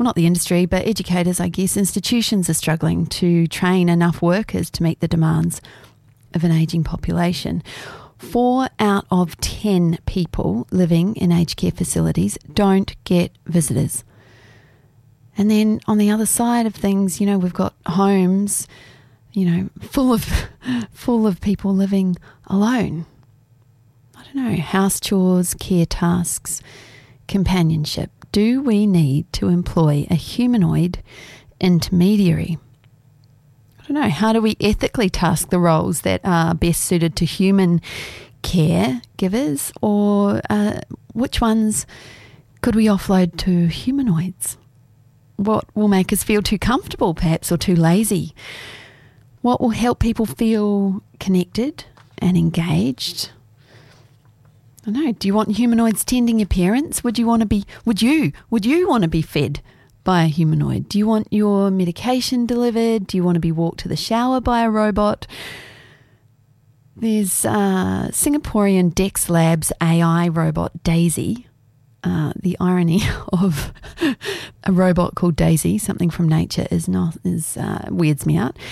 not the industry, but educators, I guess, institutions are struggling to train enough workers to meet the demands of an ageing population. 4 out of 10 people living in aged care facilities don't get visitors. And then on the other side of things, we've got homes, full of people living alone. I don't know, house chores, care tasks, companionship. Do we need to employ a humanoid intermediary? I don't know, how do we ethically task the roles that are best suited to human caregivers, or which ones could we offload to humanoids? What will make us feel too comfortable, perhaps, or too lazy? What will help people feel connected and engaged? I don't know. Do you want humanoids tending your parents? Would you want to be fed by a humanoid? Do you want your medication delivered? Do you want to be walked to the shower by a robot? There's Singaporean Dex Labs AI robot Daisy. The irony of a robot called Daisy, something from nature, weirds me out.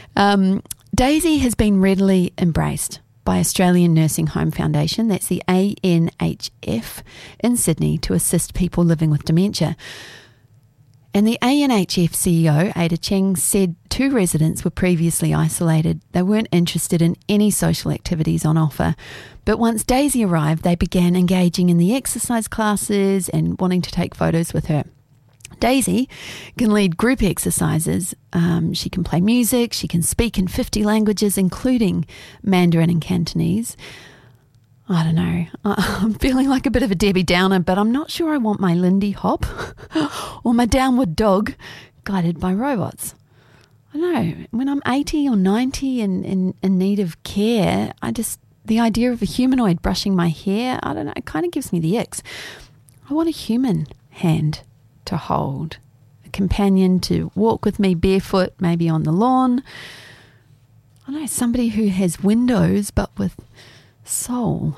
Daisy has been readily embraced by Australian Nursing Home Foundation, that's the ANHF, in Sydney to assist people living with dementia. And the ANHF CEO, Ada Cheng, said 2 residents were previously isolated. They weren't interested in any social activities on offer. But once Daisy arrived, they began engaging in the exercise classes and wanting to take photos with her. Daisy can lead group exercises. She can play music. She can speak in 50 languages, including Mandarin and Cantonese. I don't know. I'm feeling like a bit of a Debbie Downer, but I'm not sure I want my Lindy Hop or my downward dog guided by robots. I don't know. When I'm 80 or 90 and in need of care, the idea of a humanoid brushing my hair, I don't know, it kind of gives me the icks. I want a human hand to hold, a companion to walk with me barefoot, maybe on the lawn. I don't know, somebody who has windows but with soul.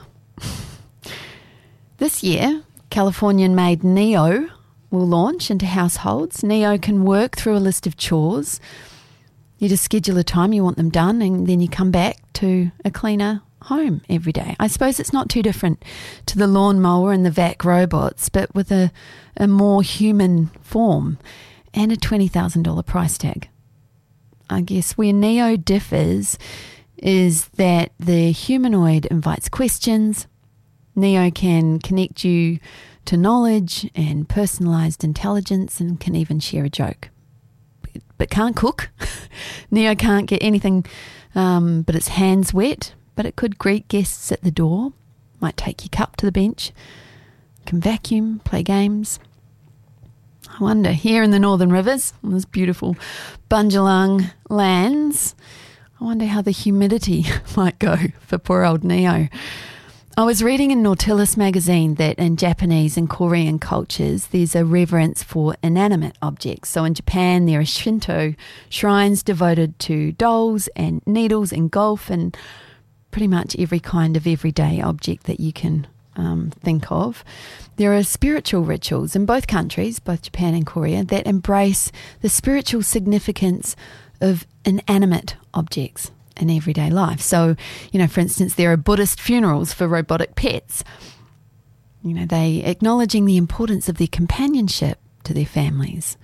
This year, Californian-made Neo will launch into households. Neo can work through a list of chores. You just schedule a time you want them done, and then you come back to a cleaner home every day. I suppose it's not too different to the lawnmower and the vac robots, but with a more human form and a $20,000 price tag. I guess where Neo differs is that the humanoid invites questions. Neo can connect you to knowledge and personalised intelligence and can even share a joke. But can't cook. Neo can't get anything but its hands wet, but it could greet guests at the door, might take your cup to the bench, can vacuum, play games. I wonder, here in the Northern Rivers, on this beautiful Bundjalung lands, I wonder how the humidity might go for poor old Neo. I was reading in Nautilus magazine that in Japanese and Korean cultures, there's a reverence for inanimate objects. So in Japan, there are Shinto shrines devoted to dolls and needles and golf and pretty much every kind of everyday object that you can think of. There are spiritual rituals in both countries, both Japan and Korea, that embrace the spiritual significance of inanimate objects in everyday life. So, for instance, there are Buddhist funerals for robotic pets. They acknowledging the importance of their companionship to their families.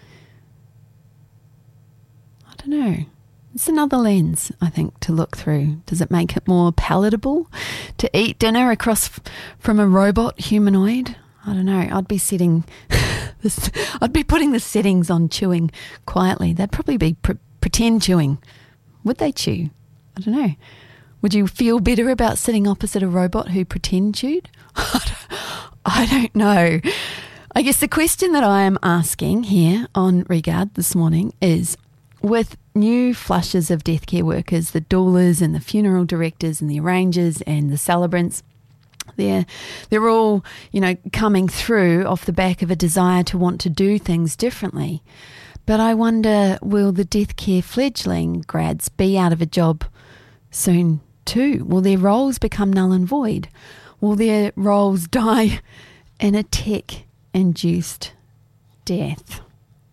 I don't know. It's another lens, I think, to look through. Does it make it more palatable to eat dinner across from a robot humanoid? I don't know. I'd be setting I'd be putting the settings on chewing quietly. They'd probably be pretend chewing. Would they chew? I don't know. Would you feel better about sitting opposite a robot who pretend chewed? I don't know. I guess the question that I am asking here on Regard this morning is, with new flushes of death care workers, the doulas and the funeral directors and the arrangers and the celebrants, they're all, coming through off the back of a desire to want to do things differently. But I wonder, will the death care fledgling grads be out of a job soon too? Will their roles become null and void? Will their roles die in a tech-induced death?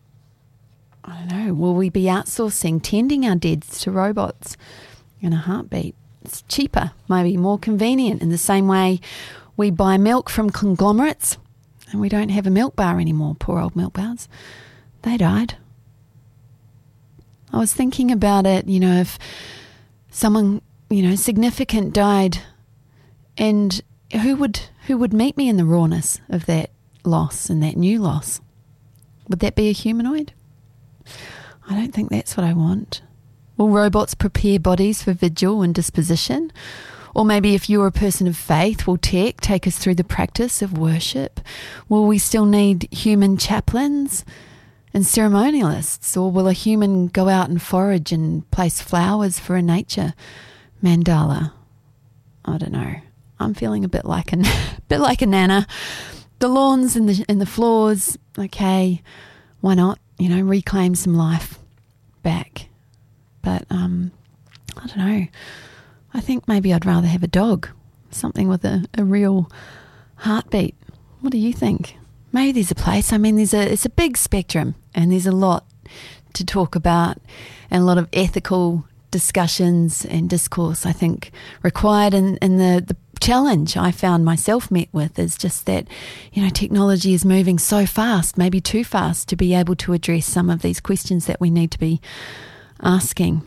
I don't know, will we be outsourcing tending our deads to robots in a heartbeat? It's cheaper, maybe more convenient, in the same way we buy milk from conglomerates and we don't have a milk bar anymore. Poor old milk bars. They died. I was thinking about it, if someone, significant died, and who would meet me in the rawness of that loss and that new loss? Would that be a humanoid? I don't think that's what I want. Will robots prepare bodies for vigil and disposition? Or maybe if you're a person of faith, will tech take us through the practice of worship? Will we still need human chaplains and ceremonialists? Or will a human go out and forage and place flowers for a nature mandala? I don't know. I'm feeling a bit like a nana. The lawns and the floors, okay, why not? Reclaim some life back. But I don't know. I think maybe I'd rather have a dog, something with a real heartbeat. What do you think? Maybe there's a place. I mean, it's a big spectrum, and there's a lot to talk about, and a lot of ethical discussions and discourse, I think, required. And the challenge I found myself met with is just that, technology is moving so fast, maybe too fast, to be able to address some of these questions that we need to be asking.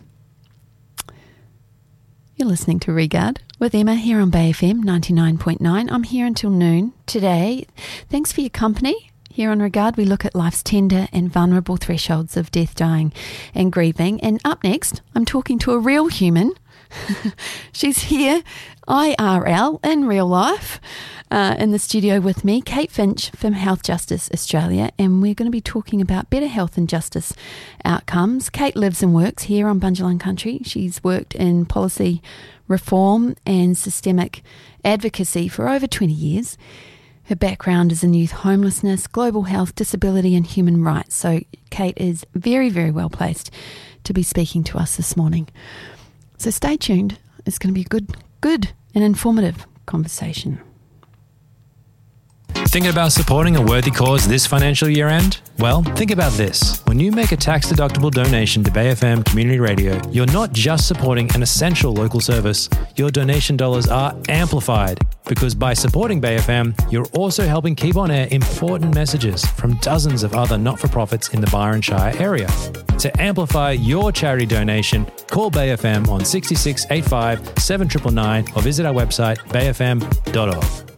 You're listening to Regard with Emma here on Bay FM 99.9. I'm here until noon today. Thanks for your company. Here on Regard, we look at life's tender and vulnerable thresholds of death, dying and grieving. And up next, I'm talking to a real human. She's here, IRL, in real life, in the studio with me, Kate Finch from Health Justice Australia, and we're going to be talking about better health and justice outcomes. Kate lives and works here on Bundjalung Country. She's worked in policy reform and systemic advocacy for over 20 years. Her background is in youth homelessness, global health, disability and human rights. So Kate is very, very well placed to be speaking to us this morning. So stay tuned. It's going to be a good and informative conversation. Thinking about supporting a worthy cause this financial year end? Well, think about this. When you make a tax-deductible donation to Bay FM Community Radio, you're not just supporting an essential local service. Your donation dollars are amplified, because by supporting Bay FM, you're also helping keep on air important messages from dozens of other not-for-profits in the Byron Shire area. To amplify your charity donation, call Bay FM on 66 85 7999 or visit our website bayfm.org.